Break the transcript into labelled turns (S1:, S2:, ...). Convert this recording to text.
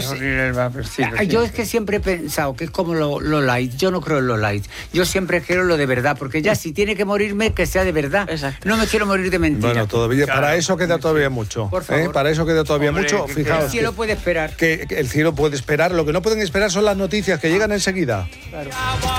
S1: Yo es que siempre he pensado que es como lo light. Yo no creo en lo light. Yo siempre quiero lo de verdad, porque ya si tiene que morirme, que sea de verdad.
S2: Exacto.
S1: No me quiero morir de mentira.
S3: Bueno, todavía, para eso queda todavía mucho.
S1: Por favor.
S3: Para eso queda todavía mucho. Fijaos.
S1: El cielo puede esperar.
S3: Que el cielo puede esperar. Lo que no pueden esperar son las noticias que llegan enseguida.
S1: Claro.